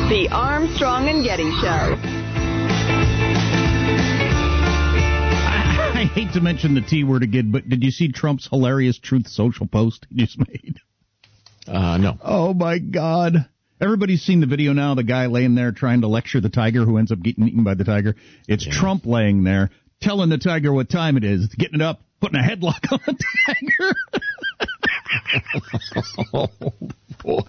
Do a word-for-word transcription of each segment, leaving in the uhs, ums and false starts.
The Armstrong and Getty Show. I hate to mention the T word again, but did you see Trump's hilarious Truth Social post he just made? Uh, no. Oh, my God. Everybody's seen the video now, the guy laying there trying to lecture the tiger who ends up getting eaten by the tiger. It's yeah. Trump laying there, telling the tiger what time it is, getting it up, putting a headlock on the tiger. oh, boy.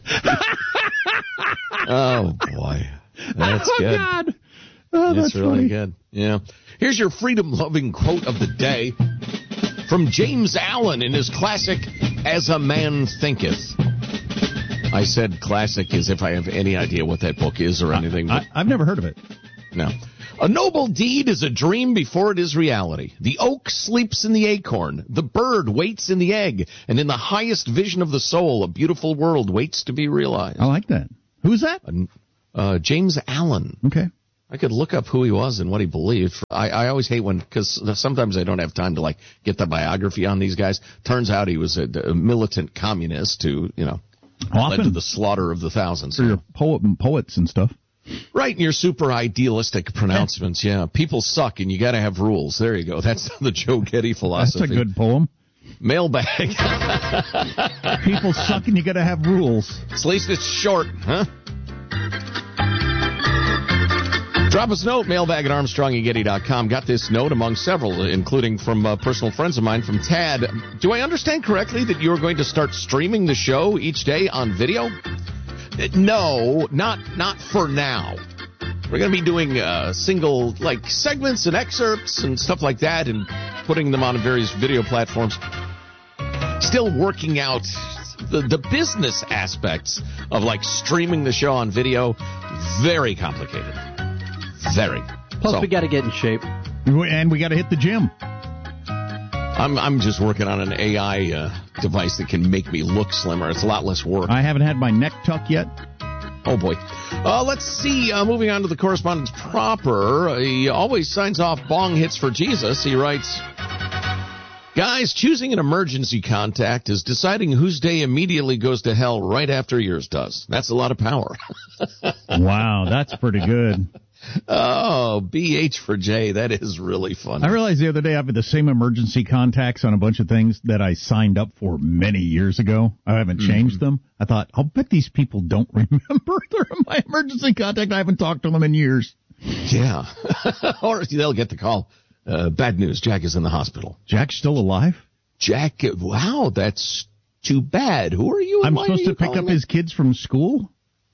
oh, boy. That's oh, good. God. Oh, that's, that's really funny. good. Yeah. Here's your freedom-loving quote of the day from James Allen in his classic, As a Man Thinketh. I said classic as if I have any idea what that book is or anything. I, I've never heard of it. No. A noble deed is a dream before it is reality. The oak sleeps in the acorn. The bird waits in the egg. And in the highest vision of the soul, a beautiful world waits to be realized. I like that. Who's that? Uh, uh, James Allen. Okay. I could look up who he was and what he believed. I, I always hate when, because sometimes I don't have time to, like, get the biography on these guys. Turns out he was a, a militant communist who, you know, Often. led to the slaughter of the thousands. For your poet and poets and stuff. Right, in your super idealistic pronouncements, yeah. People suck and you got to have rules. There you go. That's the Joe Getty philosophy. That's a good poem. Mailbag. People suck and you got to have rules. At least it's short, huh? Drop us a note, mailbag at armstrong and getty dot com. Got this note among several, including from uh, personal friends of mine, from Tad. Do I understand correctly that you're going to start streaming the show each day on video? No, not not for now. We're going to be doing uh, single, like, segments and excerpts and stuff like that and putting them on various video platforms. Still working out the, the business aspects of, like, streaming the show on video. Very complicated. Very. Plus, so, we got to get in shape. And we got to hit the gym. I'm I'm just working on an A I uh, device that can make me look slimmer. It's a lot less work. I haven't had my neck tuck yet. Oh, boy. Uh, let's see. Uh, moving on to the correspondence proper. He always signs off bong hits for Jesus. He writes, guys, choosing an emergency contact is deciding whose day immediately goes to hell right after yours does. That's a lot of power. Wow, that's pretty good. Oh, B H for J. That is really fun. I realized the other day I have the same emergency contacts on a bunch of things that I signed up for many years ago. I haven't changed mm-hmm. them. I thought, I'll bet these people don't remember they're my emergency contact. I haven't talked to them in years. Yeah. Or they'll get the call. Uh, bad news. Jack is in the hospital. Jack's still alive? Jack, wow, that's too bad. Who are you? I'm supposed to pick up me? his kids from school?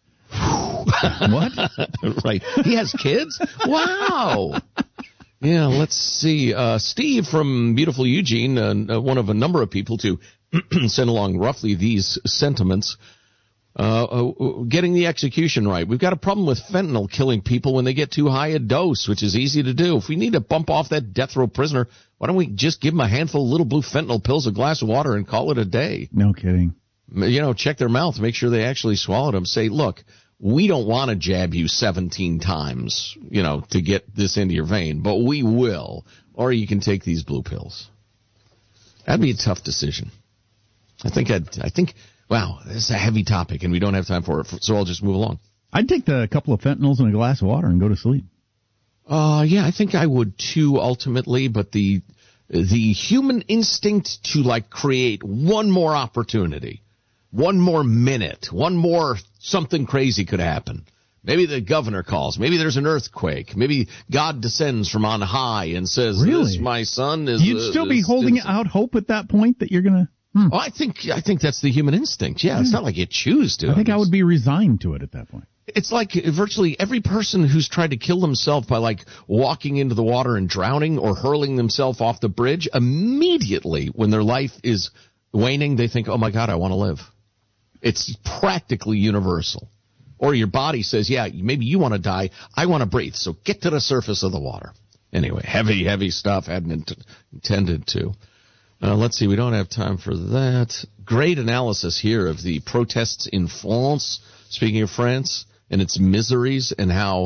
What? Right. He has kids? Wow. Yeah, let's see. Uh, Steve from beautiful Eugene, uh, one of a number of people to send along roughly these sentiments. Uh, uh, getting the execution right. We've got a problem with fentanyl killing people when they get too high a dose, which is easy to do. If we need to bump off that death row prisoner, why don't we just give them a handful of little blue fentanyl pills, a glass of water, and call it a day? No kidding. You know, check their mouth, make sure they actually swallowed them. Say, look, we don't want to jab you seventeen times, you know, to get this into your vein, but we will. Or you can take these blue pills. That'd be a tough decision. I think I'd, I think, wow, this is a heavy topic and we don't have time for it, so I'll just move along. I'd take the couple of fentanyls and a glass of water and go to sleep. Uh, yeah, I think I would too, ultimately, but the, the human instinct to, like, create one more opportunity, one more minute, one more something crazy could happen. Maybe the governor calls. Maybe there's an earthquake. Maybe God descends from on high and says, really? This, my son, is... You'd still uh, be is, holding is, out hope at that point that you're going to... Hmm. Oh, I think I think that's the human instinct. Yeah, it's not like you choose to. I think I would be resigned to it at that point. It's like virtually every person who's tried to kill themselves by, like, walking into the water and drowning or hurling themselves off the bridge, immediately when their life is waning, they think, oh, my God, I want to live. It's practically universal. Or your body says, yeah, maybe you want to die. I want to breathe. So get to the surface of the water. Anyway, heavy, heavy stuff. Hadn't int- intended to. Uh, let's see. We don't have time for that. Great analysis here of the protests in France. Speaking of France and its miseries and how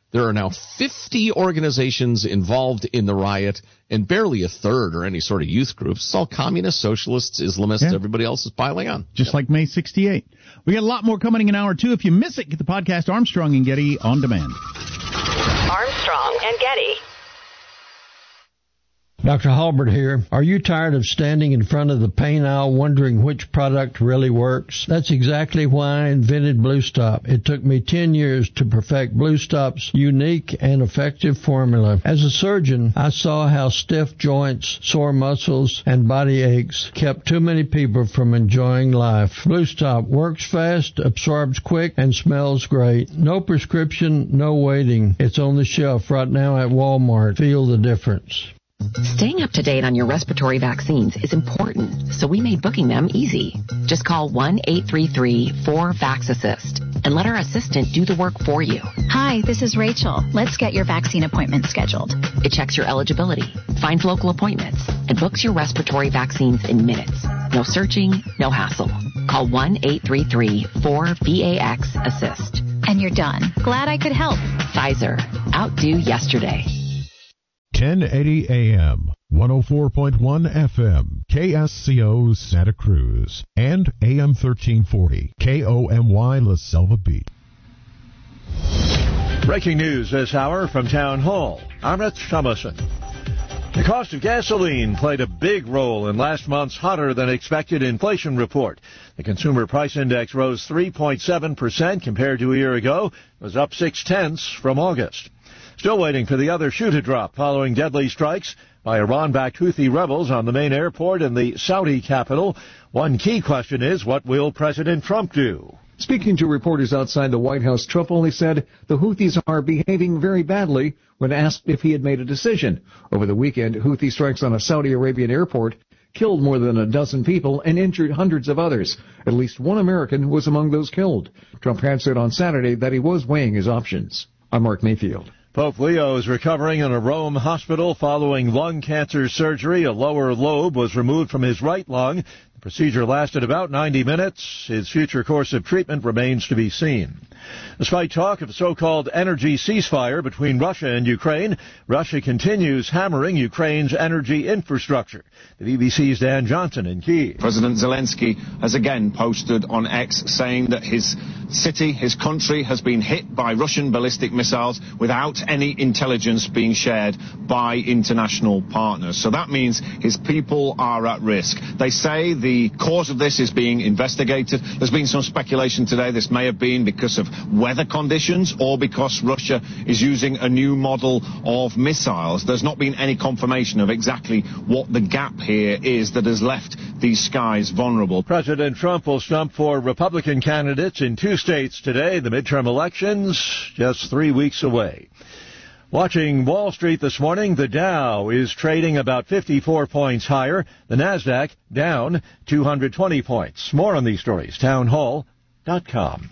There are now fifty organizations involved in the riot, and barely a third are any sort of youth groups. It's all communists, socialists, Islamists. Yeah. Everybody else is piling on. Just yep. like May sixty-eight. We got a lot more coming in hour two. If you miss it, get the podcast Armstrong and Getty on demand. Armstrong and Getty. Doctor Halbert here. Are you tired of standing in front of the paint aisle wondering which product really works? That's exactly why I invented Blue Stop. It took me ten years to perfect Blue Stop's unique and effective formula. As a surgeon, I saw how stiff joints, sore muscles, and body aches kept too many people from enjoying life. Blue Stop works fast, absorbs quick, and smells great. No prescription, no waiting. It's on the shelf right now at Walmart. Feel the difference. Staying up to date on your respiratory vaccines is important, so we made booking them easy. Just call one eight three three four vax assist and let our assistant do the work for you. Hi, this is Rachel. Let's get your vaccine appointment scheduled. It checks your eligibility, finds local appointments, and books your respiratory vaccines in minutes. No searching, no hassle. Call one eight three three four vax assist. And you're done. Glad I could help. Pfizer. Outdo yesterday. ten eighty A M, one oh four point one F M, K S C O Santa Cruz, and A M thirteen forty, K O M Y La Selva Beach. Breaking news this hour from Town Hall. I'm Rich Thomason. The cost of gasoline played a big role in last month's hotter-than-expected inflation report. The Consumer Price Index rose three point seven percent compared to a year ago. It was up six-tenths from August. Still waiting for the other shoe to drop following deadly strikes by Iran-backed Houthi rebels on the main airport in the Saudi capital. One key question is, what will President Trump do? Speaking to reporters outside the White House, Trump only said the Houthis are behaving very badly when asked if he had made a decision. Over the weekend, Houthi strikes on a Saudi Arabian airport killed more than a dozen people and injured hundreds of others. At least one American was among those killed. Trump had said on Saturday that he was weighing his options. I'm Mark Mayfield. Pope Leo is recovering in a Rome hospital following lung cancer surgery. A lower lobe was removed from his right lung. The procedure lasted about ninety minutes. His future course of treatment remains to be seen. Despite talk of a so-called energy ceasefire between Russia and Ukraine, Russia continues hammering Ukraine's energy infrastructure. The B B C's Dan Johnson in Kyiv. President Zelensky has again posted on X saying that his city, his country, has been hit by Russian ballistic missiles without any intelligence being shared by international partners. So that means his people are at risk. They say the cause of this is being investigated. There's been some speculation today this may have been because of weather conditions or because Russia is using a new model of missiles. There's not been any confirmation of exactly what the gap here is that has left these skies vulnerable. President Trump will stump for Republican candidates in two states today. The midterm elections just three weeks away. Watching Wall Street this morning, the Dow is trading about fifty-four points higher. The Nasdaq down two hundred twenty points. More on these stories, town hall dot com.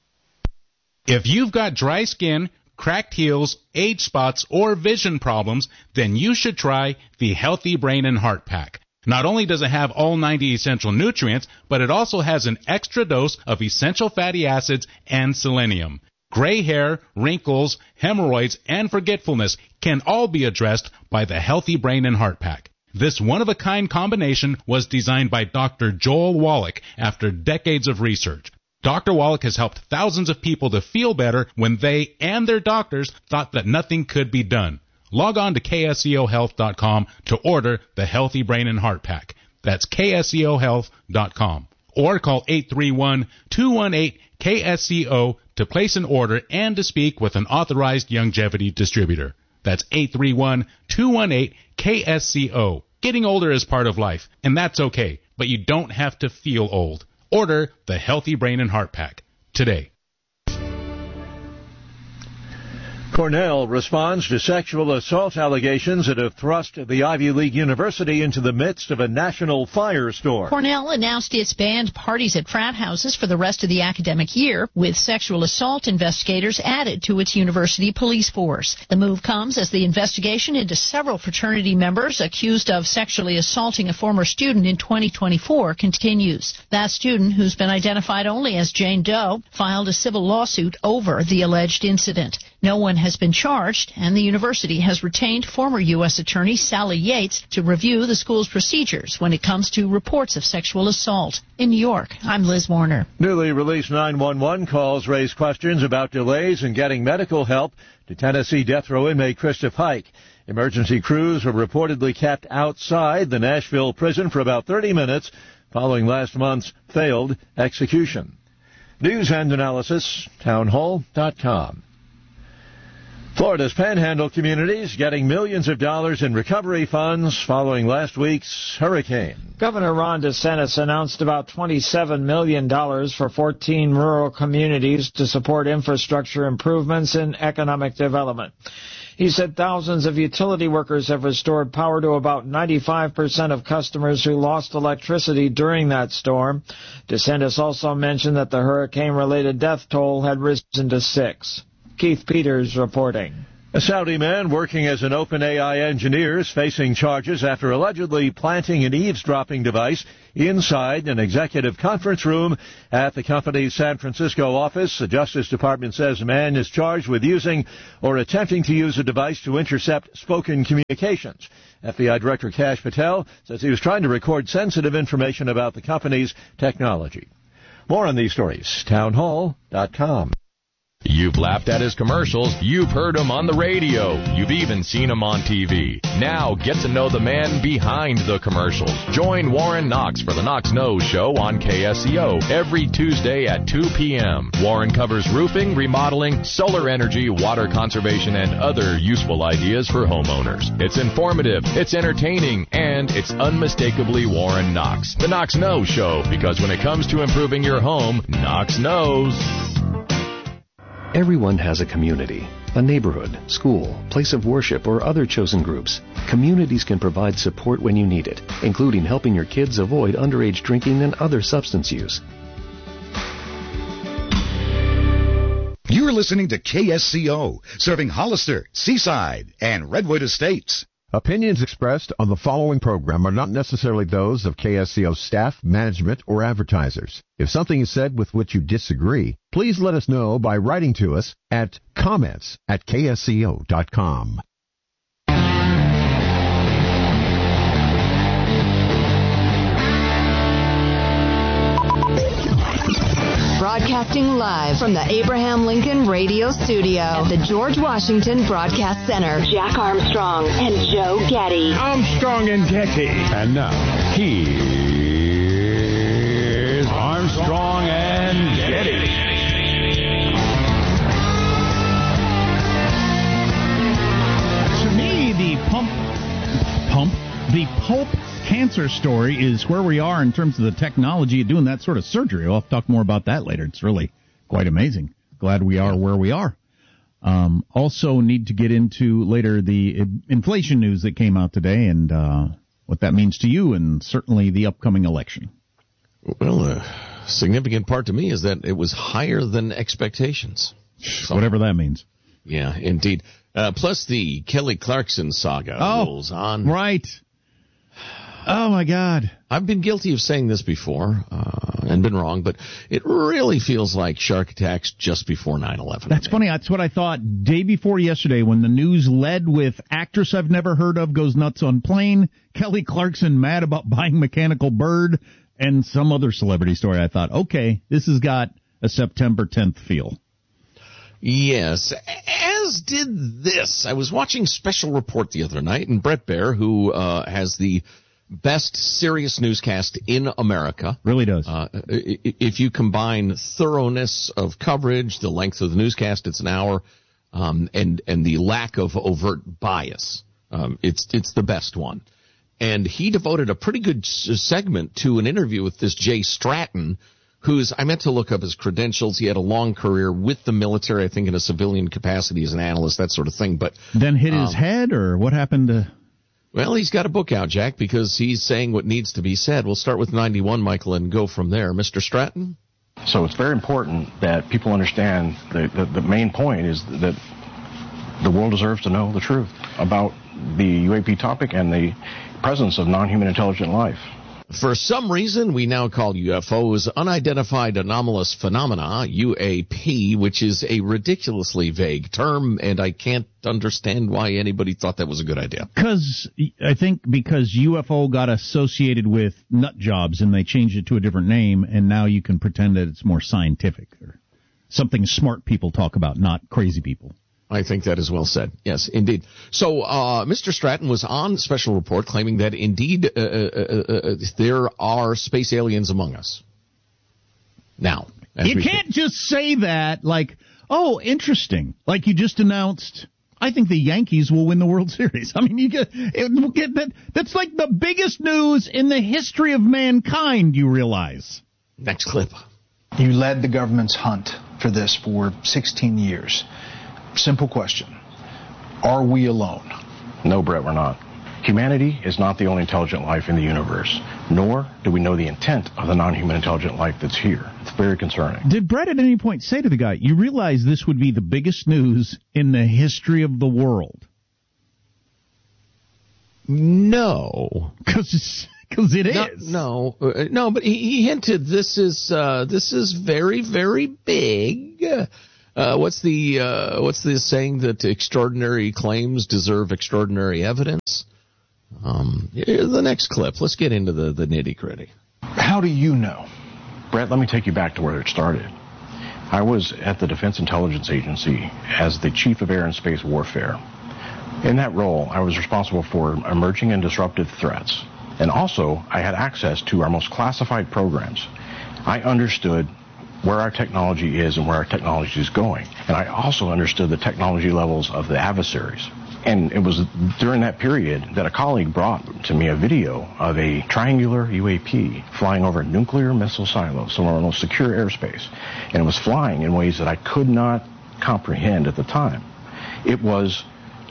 If you've got dry skin, cracked heels, age spots, or vision problems, then you should try the Healthy Brain and Heart Pack. Not only does it have all ninety essential nutrients, but it also has an extra dose of essential fatty acids and selenium. Gray hair, wrinkles, hemorrhoids, and forgetfulness can all be addressed by the Healthy Brain and Heart Pack. This one-of-a-kind combination was designed by Doctor Joel Wallach after decades of research. Doctor Wallach has helped thousands of people to feel better when they and their doctors thought that nothing could be done. Log on to K S E O health dot com to order the Healthy Brain and Heart Pack. That's K S E O health dot com. Or call eight three one, two one eight, K S E O to place an order and to speak with an authorized longevity distributor. That's eight three one, two one eight, K S C O. Getting older is part of life, and that's okay, but you don't have to feel old. Order the Healthy Brain and Heart Pack today. Cornell responds to sexual assault allegations that have thrust the Ivy League university into the midst of a national firestorm. Cornell announced it's banned parties at frat houses for the rest of the academic year, with sexual assault investigators added to its university police force. The move comes as the investigation into several fraternity members accused of sexually assaulting a former student in twenty twenty-four continues. That student, who's been identified only as Jane Doe, filed a civil lawsuit over the alleged incident. No one has been charged, and the university has retained former U S Attorney Sally Yates to review the school's procedures when it comes to reports of sexual assault. In New York, I'm Liz Warner. Newly released nine one one calls raise questions about delays in getting medical help to Tennessee death row inmate Krista Pike. Emergency crews were reportedly kept outside the Nashville prison for about thirty minutes following last month's failed execution. News and analysis, townhall dot com. Florida's Panhandle communities getting millions of dollars in recovery funds following last week's hurricane. Governor Ron DeSantis announced about twenty-seven million dollars for fourteen rural communities to support infrastructure improvements and economic development. He said thousands of utility workers have restored power to about ninety-five percent of customers who lost electricity during that storm. DeSantis also mentioned that the hurricane-related death toll had risen to six. Keith Peters reporting. A Saudi man working as an OpenAI engineer is facing charges after allegedly planting an eavesdropping device inside an executive conference room at the company's San Francisco office. The Justice Department says the man is charged with using or attempting to use a device to intercept spoken communications. F B I Director Kash Patel says he was trying to record sensitive information about the company's technology. More on these stories, townhall dot com. You've laughed at his commercials. You've heard him on the radio. You've even seen him on T V. Now get to know the man behind the commercials. Join Warren Knox for the Knox Knows Show on K S C O every Tuesday at two p.m. Warren covers roofing, remodeling, solar energy, water conservation, and other useful ideas for homeowners. It's informative, it's entertaining, and it's unmistakably Warren Knox. The Knox Knows Show, because when it comes to improving your home, Knox knows. Everyone has a community, a neighborhood, school, place of worship, or other chosen groups. Communities can provide support when you need it, including helping your kids avoid underage drinking and other substance use. You're listening to K S C O, serving Hollister, Seaside, and Redwood Estates. Opinions expressed on the following program are not necessarily those of K S C O staff, management, or advertisers. If something is said with which you disagree, please let us know by writing to us at comments at K S C O dot com. Broadcasting live from the Abraham Lincoln Radio Studio at the George Washington Broadcast Center. Jack Armstrong and Joe Getty. Armstrong and Getty. And now, here's Armstrong and Getty. To me, the pump, pump, the Pope cancer story is where we are in terms of the technology of doing that sort of surgery. I'll talk more about that later. It's really quite amazing. Glad we are where we are. Um, also need to get into later the inflation news that came out today and uh, what that means to you and certainly the upcoming election. Well, a significant part to me is that it was higher than expectations. So, whatever that means. Yeah, indeed. Uh, plus the Kelly Clarkson saga oh, rolls on. Right. Oh, my God. I've been guilty of saying this before uh, and been wrong, but it really feels like shark attacks just before nine eleven. That's funny. That's what I thought day before yesterday when the news led with actress I've never heard of goes nuts on plane, Kelly Clarkson mad about buying mechanical bird, and some other celebrity story. I thought, okay, this has got a September tenth feel. Yes, as did this. I was watching Special Report the other night, and Brett Baer, who uh, has the best serious newscast in America. Really does. Uh, if you combine thoroughness of coverage, the length of the newscast, it's an hour, um, and and the lack of overt bias, um, it's it's the best one. And he devoted a pretty good segment to an interview with this Jay Stratton, who's, I meant to look up his credentials. He had a long career with the military, I think in a civilian capacity as an analyst, that sort of thing. But then hit his um, head, or what happened to... Well, he's got a book out, Jack, because he's saying what needs to be said. We'll start with ninety-one, Michael, and go from there. Mister Stratton? So it's very important that people understand the, the, the main point is that the world deserves to know the truth about the U A P topic and the presence of non-human intelligent life. For some reason, we now call U F Os unidentified anomalous phenomena, U A P, which is a ridiculously vague term, and I can't understand why anybody thought that was a good idea. Because I think because U F O got associated with nut jobs, and they changed it to a different name, and now you can pretend that it's more scientific or something smart people talk about, not crazy people. I think that is well said. Yes, indeed. So uh, Mister Stratton was on Special Report claiming that indeed uh, uh, uh, there are space aliens among us. Now, you can't just say that like, oh, interesting. Like you just announced, I think the Yankees will win the World Series. I mean, you get, it, get that. That's like the biggest news in the history of mankind, you realize. Next clip. You led the government's hunt for this for sixteen years. Simple question. Are we alone? No, Brett, we're not. Humanity is not the only intelligent life in the universe, nor do we know the intent of the non-human intelligent life that's here. It's very concerning. Did Brett at any point say to the guy, you realize this would be the biggest news in the history of the world? No. Because Because it no, is. No, uh, no, but he, he hinted this is uh, this is very, very big. Uh, what's the uh, what's the saying that extraordinary claims deserve extraordinary evidence? Um, the next clip. Let's get into the, the nitty gritty. How do you know? Brett, let me take you back to where it started. I was at the Defense Intelligence Agency as the Chief of Air and Space Warfare. In that role, I was responsible for emerging and disruptive threats. And also, I had access to our most classified programs. I understood where our technology is and where our technology is going. And I also understood the technology levels of the adversaries. And it was during that period that a colleague brought to me a video of a triangular U A P flying over nuclear missile silos, some of our most secure airspace. And it was flying in ways that I could not comprehend at the time. It was,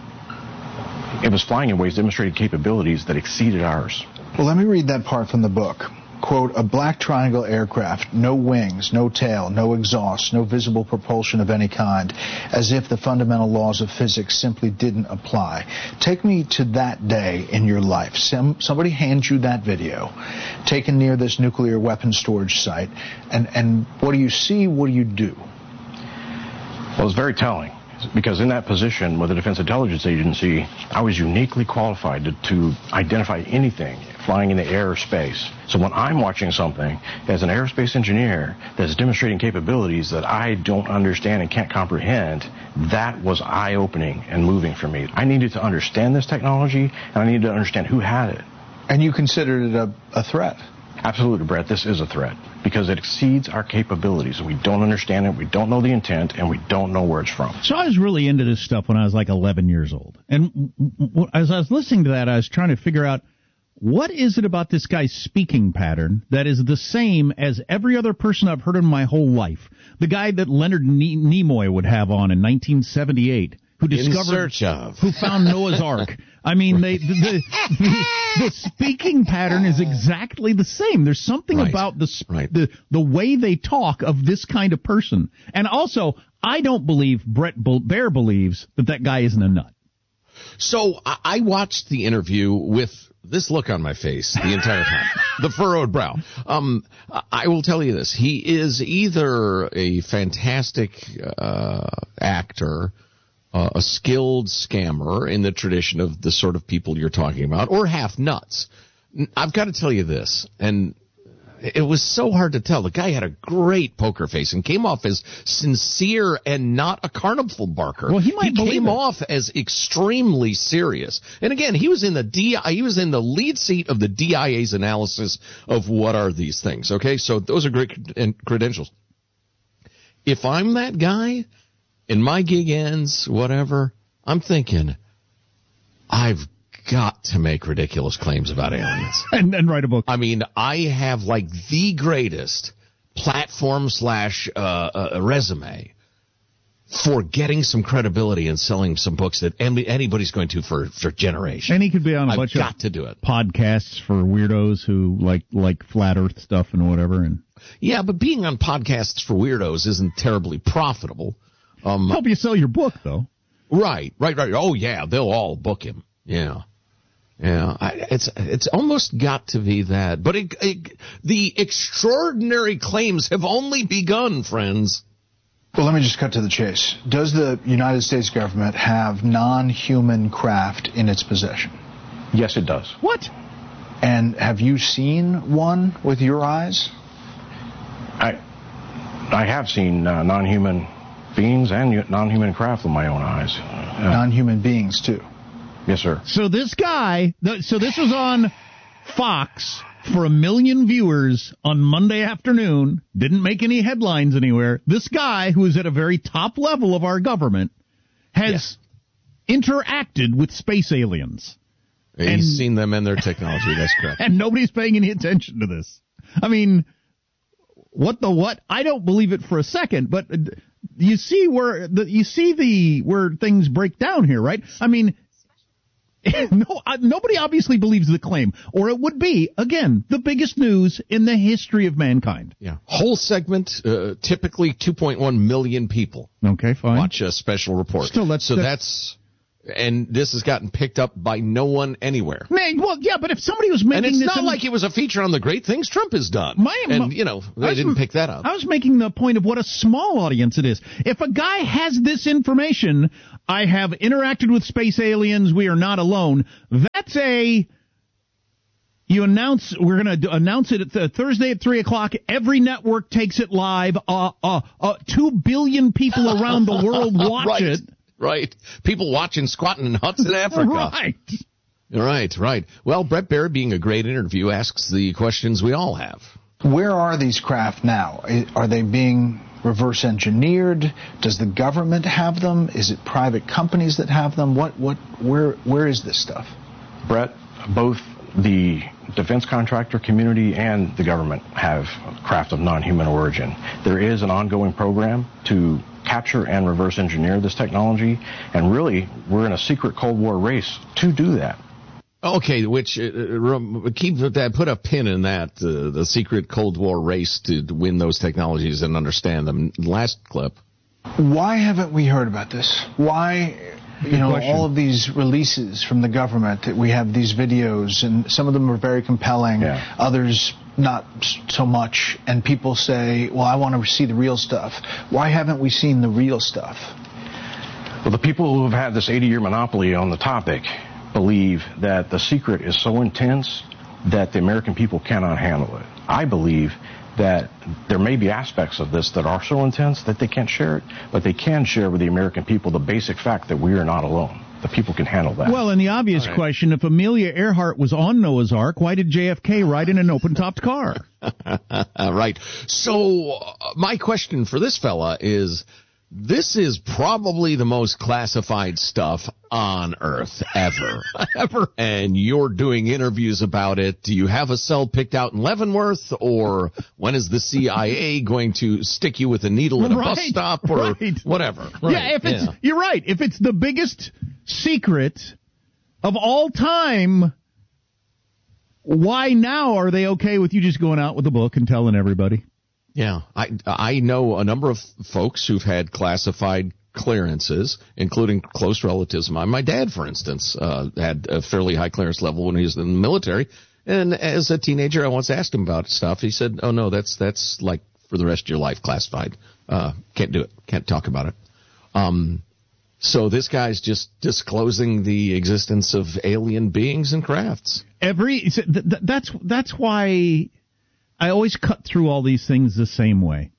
it was flying in ways demonstrating capabilities that exceeded ours. Well, let me read that part from the book. Quote, a black triangle aircraft, no wings, no tail, no exhaust, no visible propulsion of any kind, as if the fundamental laws of physics simply didn't apply. Take me to that day in your life. Some, somebody hands you that video, taken near this nuclear weapons storage site, and, and what do you see, what do you do? Well, it's very telling. Because in that position with the Defense Intelligence Agency, I was uniquely qualified to, to identify anything flying in the air or space. So when I'm watching something as an aerospace engineer that's demonstrating capabilities that I don't understand and can't comprehend, that was eye-opening and moving for me. I needed to understand this technology, and I needed to understand who had it. And you considered it a, a threat? Absolutely, Brett. This is a threat because it exceeds our capabilities. We don't understand it, we don't know the intent, and we don't know where it's from. So I was really into this stuff when I was like eleven years old. And as I was listening to that, I was trying to figure out, what is it about this guy's speaking pattern that is the same as every other person I've heard in my whole life? The guy that Leonard Nimoy would have on in nineteen seventy-eight. Who discovered, in search of. Who found Noah's Ark. I mean, they, the, the, the, the speaking pattern is exactly the same. There's something right. about the, right. the the way they talk of this kind of person. And also, I don't believe Brett Baer believes that that guy isn't a nut. So I watched the interview with this look on my face the entire time, the furrowed brow. Um, I will tell you this. He is either a fantastic uh, actor, Uh, a skilled scammer in the tradition of the sort of people you're talking about, or half nuts. I've got to tell you this, and it was so hard to tell. The guy had a great poker face and came off as sincere and not a carnival barker. Well, he might he came it. off as extremely serious. And again, he was in the D I, he was in the lead seat of the D I A's analysis of what are these things. Okay, so those are great credentials. If I'm that guy, and my gig ends, whatever, I'm thinking, I've got to make ridiculous claims about aliens. And then write a book. I mean, I have like the greatest platform slash uh, uh, resume for getting some credibility and selling some books that anybody's going to for, for generations. And he could be on a I've bunch got of to do it. podcasts for weirdos who like like flat earth stuff and whatever. And yeah, but being on podcasts for weirdos isn't terribly profitable. Um, Help you sell your book, though. Right, right, right. Oh, yeah, they'll all book him. Yeah. Yeah, I, it's it's almost got to be that. But it, it, the extraordinary claims have only begun, friends. Well, let me just cut to the chase. Does the United States government have non-human craft in its possession? Yes, it does. What? And have you seen one with your eyes? I I have seen uh, non-human beings and non-human craft with my own eyes. Uh, non-human beings, too. Yes, sir. So this guy, so this was on Fox for a million viewers on Monday afternoon, didn't make any headlines anywhere. This guy, who is at a very top level of our government, has yeah. interacted with space aliens. He's and, seen them and their technology, that's correct. And nobody's paying any attention to this. I mean, what the what? I don't believe it for a second, but you see where the, you see the where things break down here, right? I mean, no, uh, nobody obviously believes the claim, or it would be, again, the biggest news in the history of mankind. Yeah. Whole segment, uh, typically two point one million people. Okay, fine. Watch a special report. Still, that's, so that's, that's, and this has gotten picked up by no one anywhere. Man, well, yeah, but if somebody was making and it's this not in, like it was a feature on the great things Trump has done. My, and, you know, they didn't pick that up. I was making the point of what a small audience it is. If a guy has this information, I have interacted with space aliens, we are not alone, that's a... You announce, we're going to announce it at the, Thursday at three o'clock. Every network takes it live. Uh, uh, uh, two billion people around the world watch right. it. Right. People watching squatting in huts in Africa. Right. Right, right. Well, Brett Baer, being a great interview, asks the questions we all have. Where are these craft now? Are they being reverse engineered? Does the government have them? Is it private companies that have them? What, what, where, where is this stuff? Brett, both the defense contractor community and the government have craft of non-human origin. There is an ongoing program to capture and reverse engineer this technology, and really, we're in a secret Cold War race to do that. Okay, which, uh, keep that, put a pin in that, uh, the secret Cold War race to win those technologies and understand them. Last clip. Why haven't we heard about this? Why, you know, question. all of these releases from the government, that we have these videos, and some of them are very compelling, yeah. others not so much, and people say, well, I want to see the real stuff. Why haven't we seen the real stuff? Well, the people who have had this eighty-year monopoly on the topic believe that the secret is so intense that the American people cannot handle it. I believe that there may be aspects of this that are so intense that they can't share it, but they can share with the American people the basic fact that we are not alone. The people can handle that. Well, and the obvious right. question, if Amelia Earhart was on Noah's Ark, why did J F K ride in an open-topped car? Right. So uh, my question for this fella is, this is probably the most classified stuff on Earth ever. Ever. And you're doing interviews about it. Do you have a cell picked out in Leavenworth? Or when is the C I A going to stick you with a needle at a right, bus stop? Or right. whatever. Right. Yeah, if it's, yeah. You're right. If it's the biggest secret of all time, why now are they okay with you just going out with a book and telling everybody? Yeah, I I know a number of folks who've had classified clearances, including close relatives of mine. My dad, for instance, uh, had a fairly high clearance level when he was in the military. And as a teenager, I once asked him about stuff. He said, oh, no, that's that's like for the rest of your life classified. Uh, can't do it. Can't talk about it. Um, so this guy's just disclosing the existence of alien beings and crafts. Every that's that's why I always cut through all these things the same way,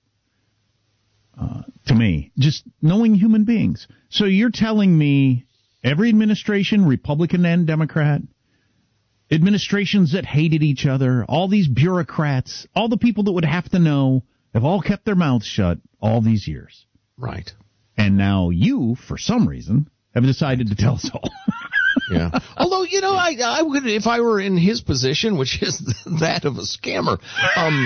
uh, to me, just knowing human beings. So you're telling me every administration, Republican and Democrat, administrations that hated each other, all these bureaucrats, all the people that would have to know, have all kept their mouths shut all these years. Right. And now you, for some reason, have decided to tell us all. Yeah. Although, you know, I I would, if I were in his position, which is that of a scammer, um,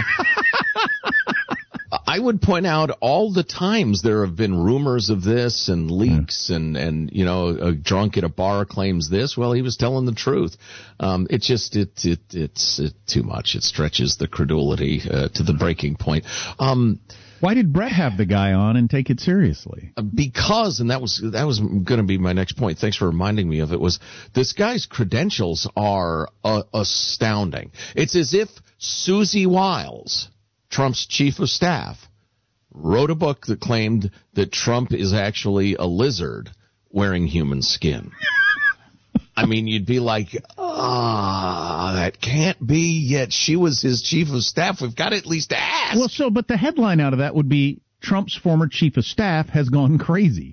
I would point out all the times there have been rumors of this and leaks, mm. and, and, you know, a drunk at a bar claims this. Well, he was telling the truth. Um, it just, it, it, it's it, too much. It stretches the credulity uh, to the breaking point. Um, Why did Brett have the guy on and take it seriously? Because, and that was that was going to be my next point. Thanks for reminding me of it. Was this guy's credentials are uh, astounding. It's as if Susie Wiles, Trump's chief of staff, wrote a book that claimed that Trump is actually a lizard wearing human skin. I mean, you'd be like, ah, oh, that can't be, yet she was his chief of staff. We've got to at least ask. Well, so, but the headline out of that would be, Trump's former chief of staff has gone crazy.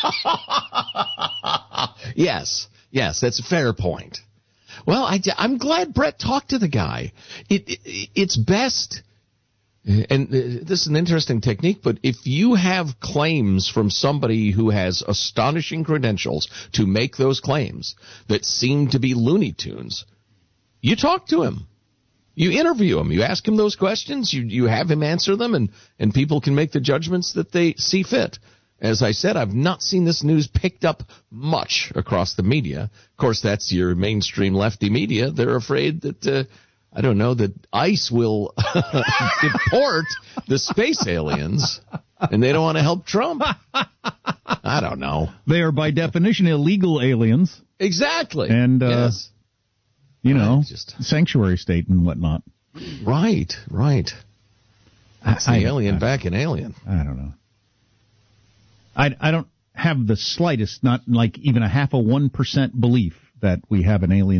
Yes, yes, that's a fair point. Well, I, I'm glad Brett talked to the guy. It, it, it's best... And this is an interesting technique, but if you have claims from somebody who has astonishing credentials to make those claims that seem to be Looney Tunes, you talk to him. You interview him. You ask him those questions. You you have him answer them, and, and people can make the judgments that they see fit. As I said, I've not seen this news picked up much across the media. Of course, that's your mainstream lefty media. They're afraid that... Uh, I don't know, that ICE will deport the space aliens, and they don't want to help Trump. I don't know. They are, by definition, illegal aliens. Exactly. And, uh, yes. you know, just... sanctuary state and whatnot. Right, right. That's I, the alien I, back in Alien. I don't know. I, I don't have the slightest, not like even a half a one percent belief that we have an alien